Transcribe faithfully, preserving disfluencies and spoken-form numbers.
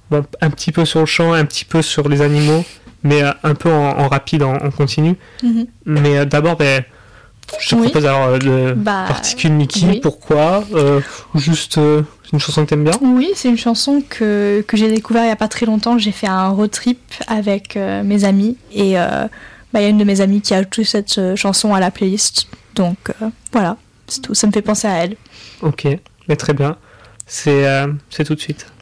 bon, un petit peu sur le chant, un petit peu sur les animaux, mais euh, un peu en, en rapide, en, en continu. Mm-hmm. Mais euh, d'abord, ben, je te oui. propose alors le bah, Particule Mickey. Oui. Pourquoi euh, Juste euh, une chanson que t'aimes bien? Oui, c'est une chanson que, que j'ai découvert il y a pas très longtemps. J'ai fait un road trip avec euh, mes amis et euh, bah, y a une de mes amies qui a ajouté cette euh, chanson à la playlist. Donc euh, voilà, c'est tout. Ça me fait penser à elle. Ok, mais très bien. C'est, euh, c'est tout de suite.